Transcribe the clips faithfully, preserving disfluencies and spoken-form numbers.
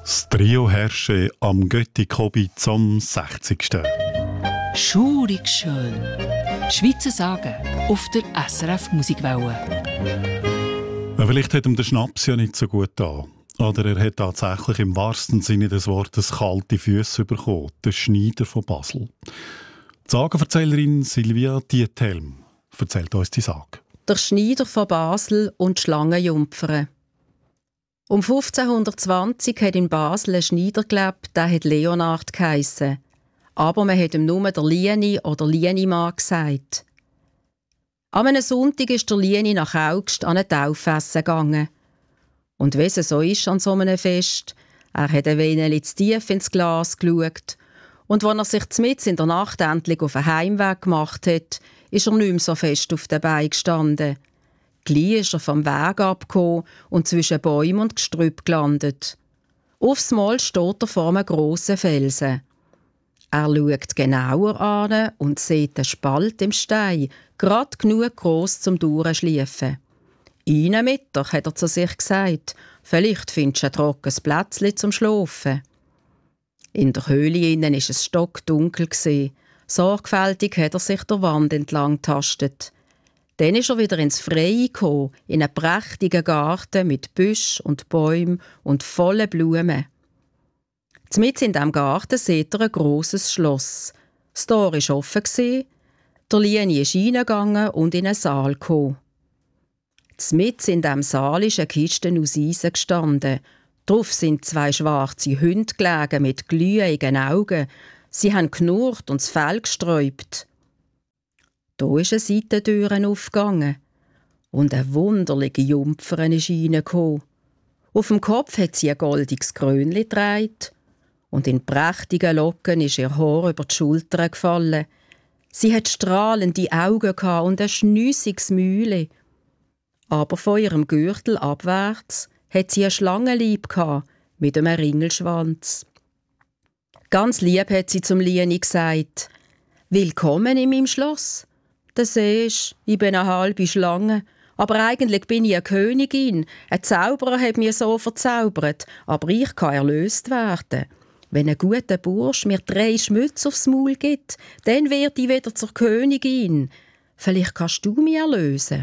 Das Trio Herrsche am Götti-Kobi zum sechzigsten Schurig schön. Schweizer Sagen auf der S R F Musikwelle. Ja, vielleicht hat ihm der Schnaps ja nicht so gut an. Oder er hat tatsächlich im wahrsten Sinne des Wortes kalte Füße bekommen. Der Schneider von Basel. Die Sagenverzählerin Silvia Diethelm erzählt uns die Sage. Der Schneider von Basel und die Schlangenjumpfer. Um fünfzehnhundertzwanzig hat in Basel ein Schneider gelebt, der hat Leonhard geheissen. Aber man hat ihm nur der Lieni oder Lienimann gesagt. An einem Sonntag ist der Lieni nach Augst an ein Taufessen gegangen. Und wie es so ist an so einem Fest, er hat ein wenig zu tief ins Glas geschaut. Und als er sich mitten in der Nacht endlich auf den Heimweg gemacht hat, ist er nicht mehr so fest auf den Beinen gestanden. Gleich ist er vom Weg abgekommen und zwischen Bäumen und Gestrüpp gelandet. Aufs Mal steht er vor einem grossen Felsen. Er schaut genauer an und sieht einen Spalt im Stein, gerade genug gross zum Durchschliefen. «Rein mit dir», hat er zu sich gesagt. «Vielleicht findest du ein trockenes Plätzchen zum Schlafen.» In der Höhle innen war es stockdunkel. Sorgfältig hat er sich der Wand entlang getastet. Dann ist er wieder ins Freie gekommen, in einen prächtigen Garten mit Büschen und Bäumen und vollen Blumen. Mitten in diesem Garten sieht er ein grosses Schloss. Das Tor war offen, der Lieni ist reingegangen und in einen Saal gekommen. Mitten in diesem Saal ist eine Kiste aus Eisen gestanden. Drauf sind zwei schwarze Hunde gelegen mit glühenden Augen. Sie haben knurrt und das Fell gesträubt. Da ist eine Seitentür aufgegangen und eine wunderliche Jungfer ist reingekommen. Auf dem Kopf hat sie ein goldiges Krönchen getragen und in prächtigen Locken ist ihr Haar über die Schultern gefallen. Sie hat strahlende Augen und ein schniessiges Mäuschen. Aber von ihrem Gürtel abwärts hat sie ein Schlangenleib mit einem Ringelschwanz. Ganz lieb hat sie zum Lieni gesagt: «Willkommen in meinem Schloss. Du siehst, ich bin eine halbe Schlange, aber eigentlich bin ich eine Königin. Ein Zauberer hat mir so verzaubert, aber ich kann erlöst werden. Wenn ein guter Bursch mir drei Schmütze aufs Maul gibt, dann werde ich wieder zur Königin. Vielleicht kannst du mich erlösen.»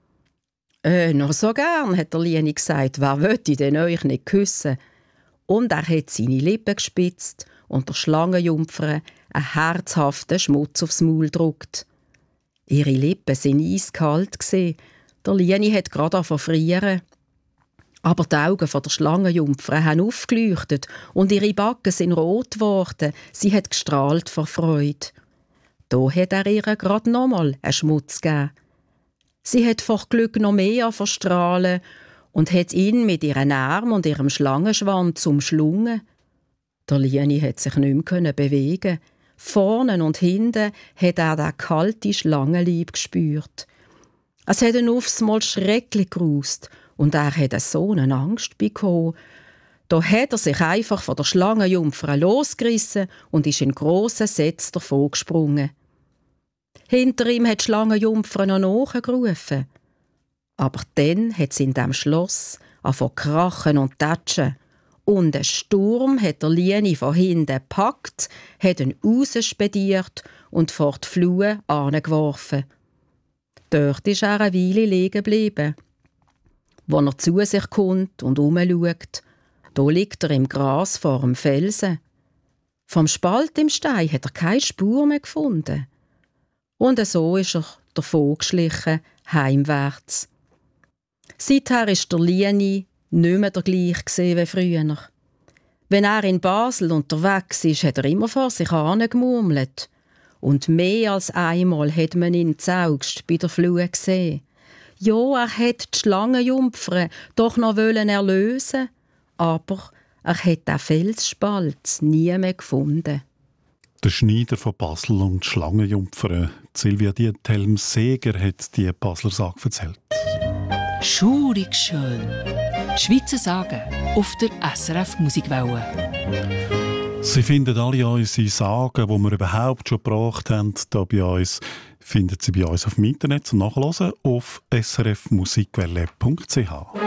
«Äh, noch so gern», hat der Lieni gesagt. «Wer wollte denn euch nicht küssen?» Und er hat seine Lippen gespitzt und der Schlangenjungfer einen herzhaften Schmutz aufs Maul gedruckt. Ihre Lippen waren eiskalt. Der Lieni hat gerade verfrieren. Aber die Augen der Schlangenjungfer haben aufgeleuchtet und ihre Backen sind rot geworden. Sie hat gestrahlt vor Freude. Da hat er ihr gerade nochmal einen Schmutz gegeben. Sie hat vor Glück noch mehr verstrahlen und hat ihn mit ihren Armen und ihrem Schlangenschwanz umschlungen. Der Lieni hat sich nicht mehr bewegen. Vorne und hinten hat er den kalten Schlangenleib gespürt. Es hat ihn aufs Mal schrecklich gerust und er hat so eine Angst bekommen. Da hat er sich einfach von der Schlangenjungfer losgerissen und ist in grossen Sätzen davon gesprungen. Hinter ihm hat die Schlangenjungfer noch nachgerufen. Aber dann hat sie in diesem Schloss angefangen zu krachen und tatschen. Und ein Sturm hat der Lieni von hinten gepackt, hat ihn rausspediert und vor die Flur angeworfen. Dort ist er eine Weile liegen geblieben. Als er zu sich kommt und umschaut, da liegt er im Gras vor dem Felsen. Vom Spalt im Stein hat er keine Spur mehr gefunden. Und so ist er davon geschlichen, heimwärts. Seither ist der Lieni nicht mehr der gleiche wie früher. Wenn er in Basel unterwegs ist, hat er immer vor sich hingemurmelt. Und mehr als einmal hat man ihn zu Augst bei der Flur gesehen. Ja, er hat die Schlangenjungfer doch noch erlösen, aber er hat den Felsspalt nie mehr gefunden. Der Schneider von Basel und die Schlangenjungfer Silvia Diethelm Seger hat die Basler Sage erzählt. Schurig schön. Schweizer Sagen auf der S R F Musikwelle. Sie finden alle unsere Sagen, die wir überhaupt schon gebracht haben, hier bei uns, finden Sie bei uns auf dem Internet zum Nachhören auf s r f musikwelle punkt c h.